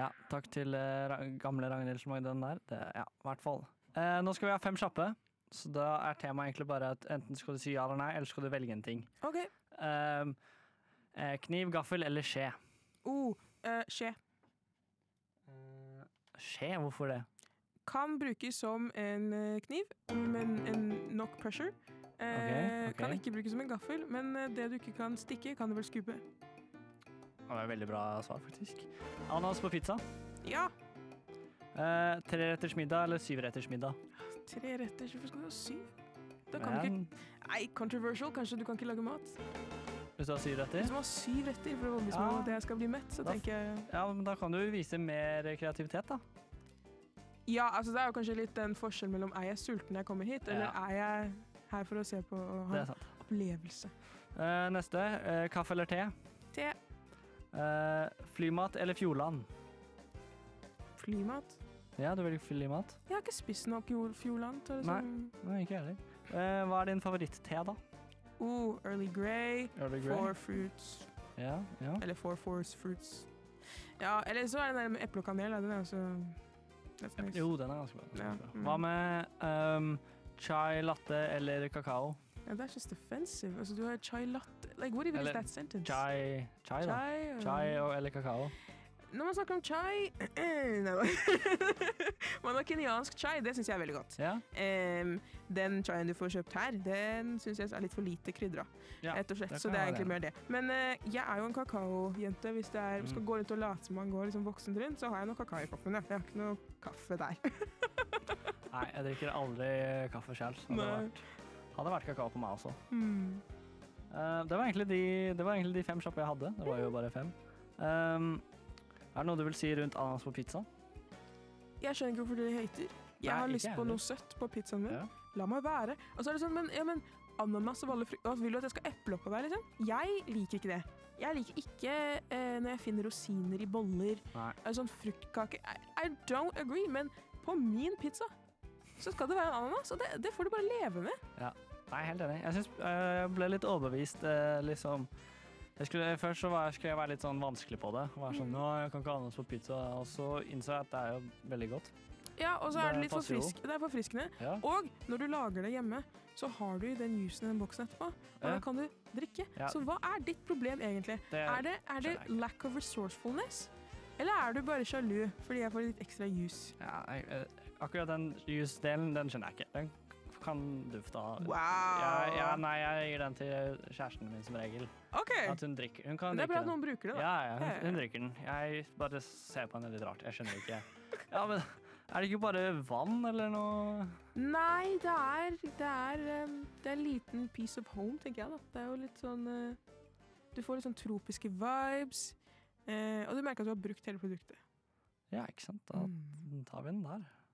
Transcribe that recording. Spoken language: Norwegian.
Ja, takk til gamle Ragnhild som lagde den der. Ja, i hvert fall. Nå skal vi ha 5 kjappe, så da er temaet egentlig bare at enten skal du si ja eller nei, eller skal du velge en ting. Ok. Kniv, gaffel eller skje? Skje. Skje? Hvorfor det? Kan brukes som en kniv, men en nok pressure. Ok. Kan ikke brukes som en gaffel, men det du ikke kan stikke, kan du vel skupe. Det var et veldig bra svar, faktisk. Ananas på pizza? Ja. 3-retters middag eller 7-retters middag? 3 retter, hvorfor skal du ha 7? Da kan du ikke... Nei, controversial, kanskje du kan ikke lage mat. Hvis du har 7 retter? Hvis du har 7 retter for å overbevise meg om at jeg skal bli mett, så tenker jeg... Ja, men da kan du vise mer kreativitet, da. Ja, altså det er jo kanskje litt den forskjellen mellom er jeg sulten når jeg kommer hit, eller er jeg her for å se på og ha opplevelse. Neste, kaffe eller te? Te. Flymat eller Fjordland? Flymat. Ja, du velger flymat? Jeg har ikke spist nok Fjordland. Nei, ikke heller. Hva er din favoritt-te da? Early Grey. 4 fruits. Ja. Eller 4 force fruits. Ja, eller så er det den med eple og kanel. Den er også... Nice. Jo, den er ganske bra. Ja. Hva med chai latte eller kakao? Yeah, that's just offensive. Altså, du har chai latte. Like, what even is that sentence? Chai da. Chai eller kakao. Når man snakker om chai... Man har kenyansk chai, det synes jeg er veldig godt. Ja. Den chaien du får kjøpt her, den synes jeg er litt for lite krydra. Ja, rett og slett, så det er egentlig mer det. Men jeg er jo en kakaojente. Hvis det skal gå rundt og late som man går liksom voksen rundt, så har jeg noe kakao i koppen. Jeg har ikke noe kaffe der. Nei, jeg drikker aldri kaffe selv. Hadde vært kakao på meg også. Det var egentlig de 5 kjappe jeg hadde. Det var jo bare 5. Er det noe du vil si rundt ananas på pizza? Jeg skjønner ikke hvorfor dere hater. Jeg har lyst på noe søtt på pizzaen min. Ja. La meg være. Og så er det sånn, men ananas og alle frukt, vil du at jeg skal eple oppå deg, liksom? Jeg liker ikke det. Jeg liker ikke når jeg finner rosiner i boller, sånn fruktkake. I don't agree, men på min pizza så skal det være en ananas, og det får du bare leve med. Ja, jeg er helt enig. Jeg synes jeg ble litt overbevist, liksom. Først så skulle jeg være litt sånn vanskelig på det. Være sånn, jeg kan ikke ha ananas på pizza, og så innså jeg at det er jo veldig godt. Ja, og så er det litt det er forfriskende. Ja. Og når du lager det hjemme, så har du den juicen i den boksen etterpå, og da kan du drikke. Ja. Så hva er ditt problem egentlig? Er det lack of resourcefulness? Eller er du bare sjalu fordi jeg får litt ekstra juice? Ja, akkurat den juice-delen, den skjønner jeg ikke. Den kan dufte av. Wow! Nei, jeg gir den til kjæresten min som regel. Ok. At hun drikker. Hun kan drikke den. Det er bra at noen bruker det da. Ja, hun drikker den. Jeg bare ser på henne litt rart. Jeg skjønner ikke. Ja, men er det ikke bare vann eller noe? Nei, det er en liten piece of home, tenker jeg da. Det er jo litt sånn, du får litt sånn tropiske vibes. Og du merker at du har brukt hele produktet. Ja, ikke sant? Da tar vi den der.